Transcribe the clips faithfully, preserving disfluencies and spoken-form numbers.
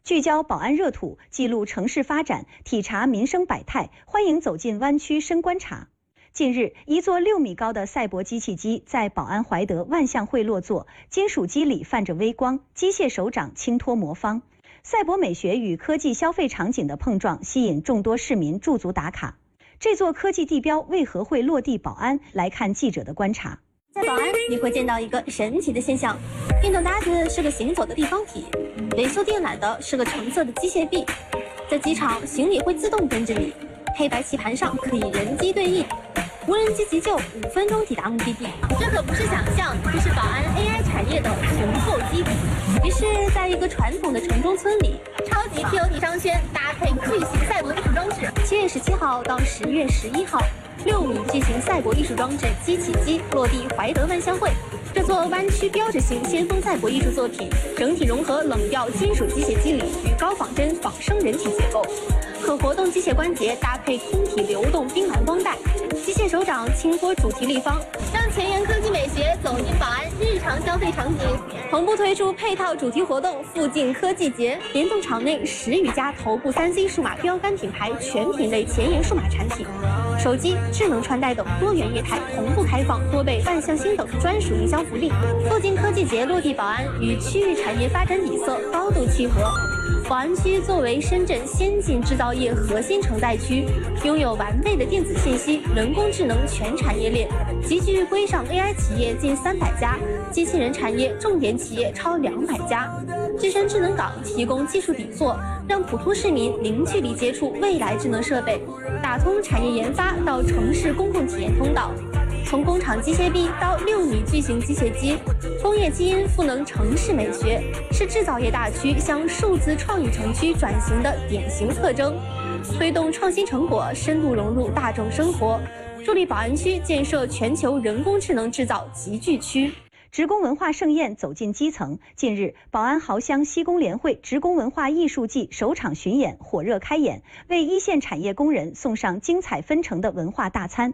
聚焦宝安热土，记录城市发展，体察民生百态，欢迎走进湾区深观察。近日，一座六米高的赛博机器机在宝安怀德万象汇落座，金属机里泛着微光，机械手掌轻托魔方。赛博美学与科技消费场景的碰撞，吸引众多市民驻足打卡。这座科技地标为何会落地宝安？来看记者的观察。 在宝安，你会见到一个神奇的现象：电动搭子是个行走的立方体，维修电缆的是个橙色的机械臂。在机场，行李会自动跟着你，黑白棋盘上可以人机对应，无人机急救，五分钟抵达目的地。这可不是想象，这是宝安 A I 产业的雄厚基底。于是，在一个传统的城中村里，超级 T O T 商圈搭配巨型赛博艺术装置，七月十七号到十月十一号。六米巨型赛博艺术装置机器机落地怀德万象汇，这座湾区标志性先锋赛博艺术作品，整体融合冷调金属机械机理与高仿真仿生人体结构，可活动机械关节搭配空体流动冰蓝光带，机械手掌轻托主题立方，让前沿科技美学走进宝安日常消费场景。同步推出配套主题活动附近科技节，联动场内十余家头部三 C 数码标杆品牌全品类前沿数码产品。手机、智能穿戴等多元业态同步开放，多倍万象星等专属营销福利。附近科技节落地宝安，与区域产业发展底色高度契合。宝安区作为深圳先进制造业核心承载区，拥有完备的电子信息、人工智能全产业链，集聚规上 A I 企业近三百家，机器人产业重点企业超两百家。智深智能港提供技术底座，让普通市民零距离接触未来智能设备，打通产业研发到城市公共体验通道。从工厂机械臂到六米巨型机械机，工业基因赋能城市美学，是制造业大区向数字创意城区转型的典型特征，推动创新成果深度融入大众生活，助力宝安区建设全球人工智能制造集聚区。 职工文化盛宴走进基层。近日，宝安豪乡西工联会职工文化艺术季首场巡演火热开演，为一线产业工人送上精彩纷呈的文化大餐。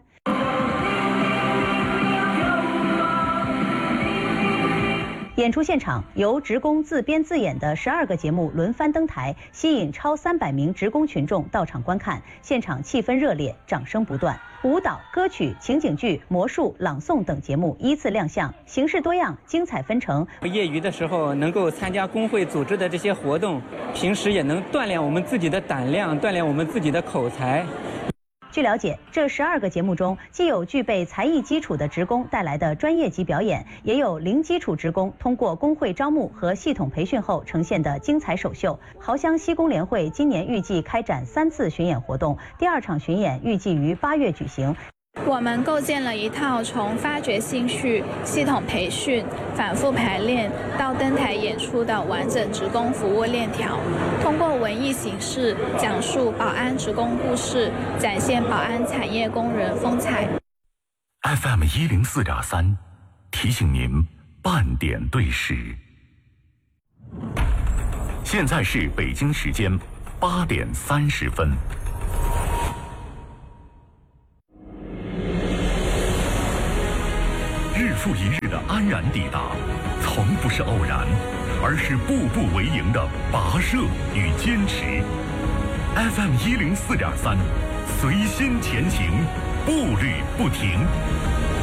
演出现场由职工自编自演的十二个节目轮番登台，吸引超三百名职工群众到场观看，现场气氛热烈，掌声不断。舞蹈、歌曲、情景剧、魔术、朗诵等节目依次亮相，形式多样，精彩纷呈。 业余的时候能够参加工会组织的这些活动，平时也能锻炼我们自己的胆量，锻炼我们自己的口才。 据了解，这十二个节目中，既有具备才艺基础的职工带来的专业级表演，也有零基础职工通过工会招募和系统培训后呈现的精彩首秀。豪乡西工联会今年预计开展三次巡演活动，第二场巡演预计于八月举行。 我们构建了一套从发掘兴趣、系统培训、反复排练到登台演出的完整职工服务链条，通过文艺形式讲述宝安职工故事，展现宝安产业工人风采。 F M 一零四点三提醒您半点对时，现在是北京时间八点三十分。日复一日的安然抵达，从不是偶然，而是步步为营的跋涉与坚持。F M 一零四点三，随心前行，步履不停。